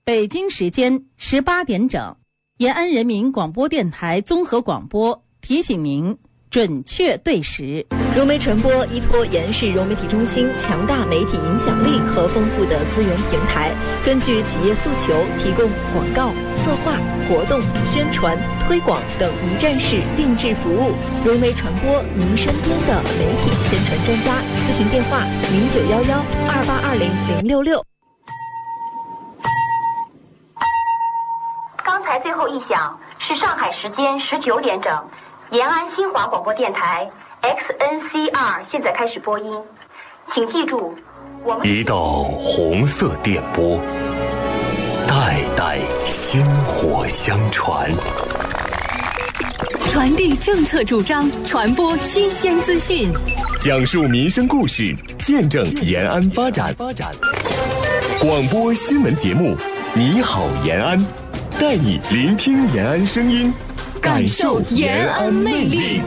北京时间18点整，延安人民广播电台综合广播提醒您准确对时。 融媒传播依托延安市融媒体中心强大媒体影响力和丰富的资源平台，根据企业诉求提供广告、策划、活动、宣传、推广等一站式定制服务。融媒传播，您身边的媒体宣传专家。咨询电话0911282066。 刚才最后一响是上海时间19点整，延安新华广播电台 XNCR 现在开始播音，请记住，我们一道红色电波，代代薪火相传， 传递政策主张，传播新鲜资讯， 讲述民生故事，见证延安发展。广播新闻节目，你好延安，带你聆听延安声音，感受延安魅力。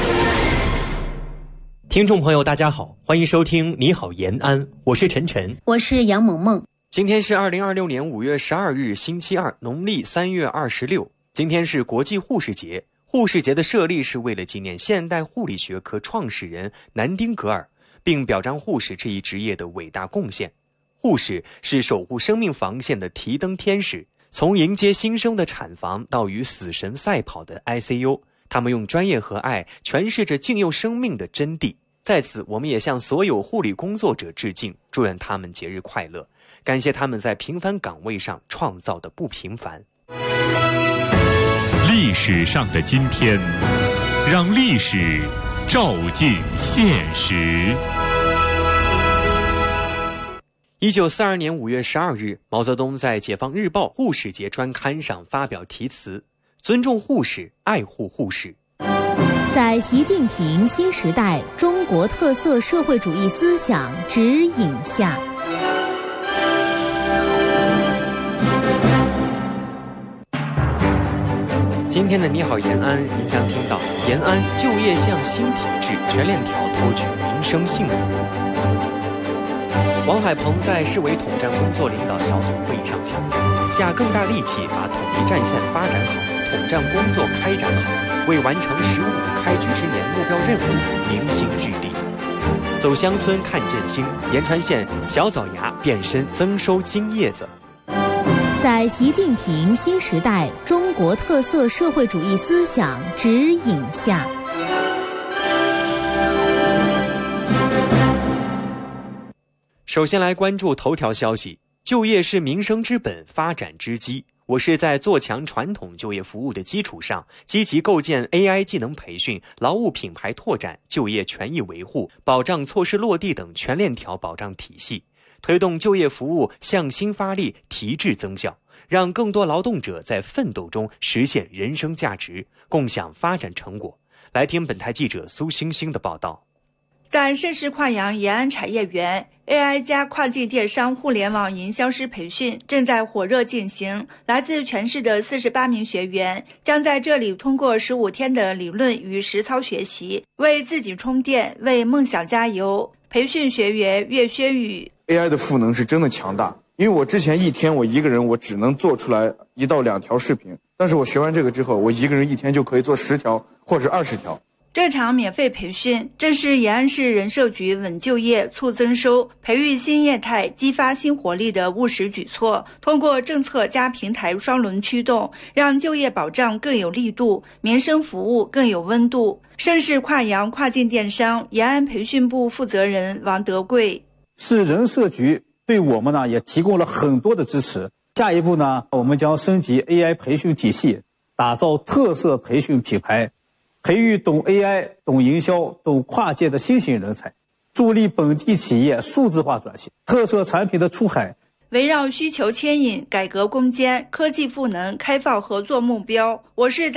听众朋友大家好，欢迎收听你好延安，我是晨晨， 我是杨萌萌。 今天是2026年5月12日星期二，农历3月26。今天是国际护士节。护士节的设立是为了纪念现代护理学科创始人南丁格尔，并表彰护士这一职业的伟大贡献。护士是守护生命防线的提灯天使，从迎接新生的产房到与死神赛跑的 ICU， 他们用专业和爱诠释着敬佑生命的真谛。在此，我们也向所有护理工作者致敬，祝愿他们节日快乐，感谢他们在平凡岗位上创造的不平凡。 历史上的今天，让历史照进现实。 1942年5月12日，毛泽东在《解放日报》护士节专刊上发表题词：尊重护士，爱护护士。 在习近平新时代中国特色社会主义思想指引下， 今天的你好延安，您将听到延安就业向新体制全链条托举民生幸福。王海鹏在市委统战工作领导小组会议上强调，下更大力气把统一战线发展好，统战工作开展好，为完成15开局之年目标任务凝心聚力。走乡村看振兴，延川县小枣芽变身增收金叶子。 在习近平新时代中国特色社会主义思想指引下， 首先来关注头条消息。就业是民生之本，发展之基。我是在做强传统就业服务的基础上，积极构建 AI 技能培训、劳务品牌拓展、就业权益维护、保障措施落地等全链条保障体系，推动就业服务向心发力、提质增效，让更多劳动者在奋斗中实现人生价值，共享发展成果。来听本台记者苏星星的报道。 在盛世跨洋延安产业园， AI 加跨境电商互联网营销师培训正在火热进行。来自全市的48名学员将在这里通过15天的理论与实操学习，为自己充电，为梦想加油。培训学员岳轩宇 AI 的赋能是真的强大，因为我之前一天我一个人我只能做出来1到2条视频，但是我学完这个之后，我一个人一天就可以做10条或者20条。 这场免费培训正是延安市人社局稳就业、促增收、培育新业态、激发新活力的务实举措。通过政策加平台双轮驱动，让就业保障更有力度，民生服务更有温度。盛世跨洋跨境电商延安培训部负责人王德贵： 市人社局对我们呢也提供了很多的支持。下一步呢，我们将升级 AI 培训体系，打造特色培训品牌，培育懂 AI、懂营销、懂跨界的新型人才，助力本地企业数字化转型、特色产品的出海。 围绕需求牵引、改革攻坚、科技赋能、开放合作目标，我市